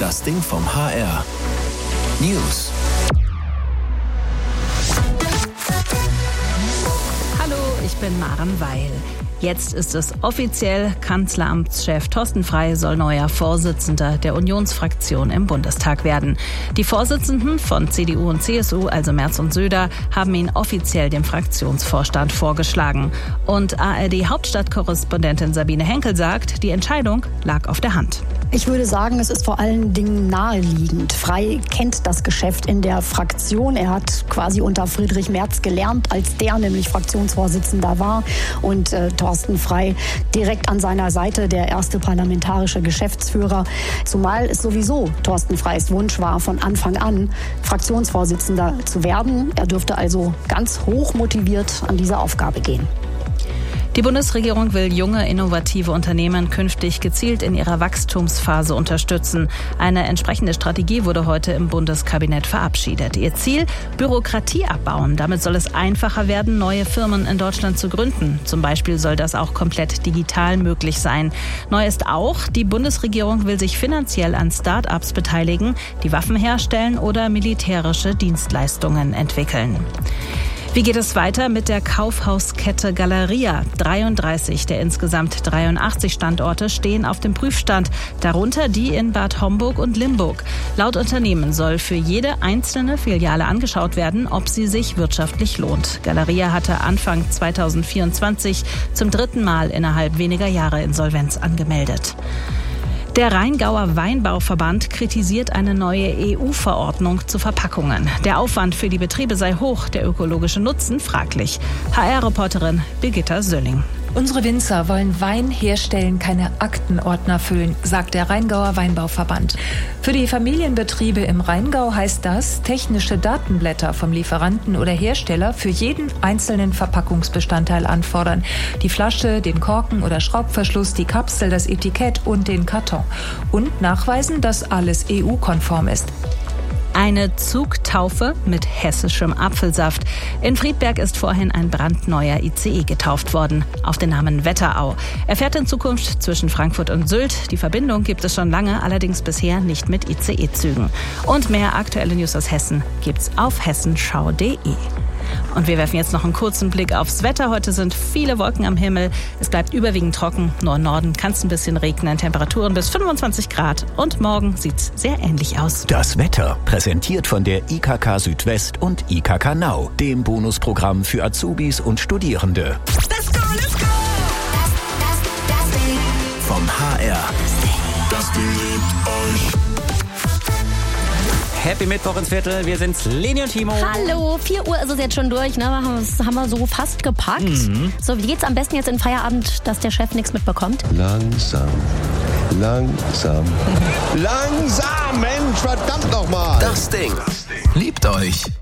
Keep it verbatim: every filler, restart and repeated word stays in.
Das Ding vom H R. News. Hallo, ich bin Maren Weil. Jetzt ist es offiziell, Kanzleramtschef Thorsten Frey soll neuer Vorsitzender der Unionsfraktion im Bundestag werden. Die Vorsitzenden von C D U und C S U, also Merz und Söder, haben ihn offiziell dem Fraktionsvorstand vorgeschlagen. Und A R D-Hauptstadtkorrespondentin Sabine Henkel sagt, die Entscheidung lag auf der Hand. Ich würde sagen, es ist vor allen Dingen naheliegend. Frey kennt das Geschäft in der Fraktion. Er hat quasi unter Friedrich Merz gelernt, als der nämlich Fraktionsvorsitzender war. Und äh, Thorsten Frey direkt an seiner Seite, der erste parlamentarische Geschäftsführer. Zumal es sowieso Thorsten Freys Wunsch war, von Anfang an Fraktionsvorsitzender zu werden. Er dürfte also ganz hoch motiviert an diese Aufgabe gehen. Die Bundesregierung will junge, innovative Unternehmen künftig gezielt in ihrer Wachstumsphase unterstützen. Eine entsprechende Strategie wurde heute im Bundeskabinett verabschiedet. Ihr Ziel: Bürokratie abbauen. Damit soll es einfacher werden, neue Firmen in Deutschland zu gründen. Zum Beispiel soll das auch komplett digital möglich sein. Neu ist auch, die Bundesregierung will sich finanziell an Start-ups beteiligen, die Waffen herstellen oder militärische Dienstleistungen entwickeln. Wie geht es weiter mit der Kaufhauskette Galeria? dreiunddreißig der insgesamt dreiundachtzig Standorte stehen auf dem Prüfstand, darunter die in Bad Homburg und Limburg. Laut Unternehmen soll für jede einzelne Filiale angeschaut werden, ob sie sich wirtschaftlich lohnt. Galeria hatte Anfang zweitausendvierundzwanzig zum dritten Mal innerhalb weniger Jahre Insolvenz angemeldet. Der Rheingauer Weinbauverband kritisiert eine neue E U-Verordnung zu Verpackungen. Der Aufwand für die Betriebe sei hoch, der ökologische Nutzen fraglich. H R-Reporterin Birgitta Sölling. Unsere Winzer wollen Wein herstellen, keine Aktenordner füllen, sagt der Rheingauer Weinbauverband. Für die Familienbetriebe im Rheingau heißt das, technische Datenblätter vom Lieferanten oder Hersteller für jeden einzelnen Verpackungsbestandteil anfordern. Die Flasche, den Korken oder Schraubverschluss, die Kapsel, das Etikett und den Karton. Und nachweisen, dass alles E U-konform ist. Eine Zugtaufe mit hessischem Apfelsaft. In Friedberg ist vorhin ein brandneuer I C E getauft worden, auf den Namen Wetterau. Er fährt in Zukunft zwischen Frankfurt und Sylt. Die Verbindung gibt es schon lange, allerdings bisher nicht mit I C E-Zügen. Und mehr aktuelle News aus Hessen gibt's auf hessenschau punkt de. Und wir werfen jetzt noch einen kurzen Blick aufs Wetter. Heute sind viele Wolken am Himmel. Es bleibt überwiegend trocken. Nur im Norden kann es ein bisschen regnen. Temperaturen bis fünfundzwanzig Grad. Und morgen sieht's sehr ähnlich aus. Das Wetter präsentiert von der I K K Südwest und I K K Now, dem Bonusprogramm für Azubis und Studierende. Let's go, let's go! Das, das, das Ding. Vom H R. Das Ding liebt euch. Happy Mittwoch ins Viertel, wir sind's, Leni und Timo. Hallo, vier Uhr ist es jetzt schon durch, ne? Das haben wir so fast gepackt. Mhm. So, wie geht's am besten jetzt in Feierabend, dass der Chef nichts mitbekommt? Langsam, langsam, langsam, Mensch, verdammt nochmal. Das Ding liebt euch.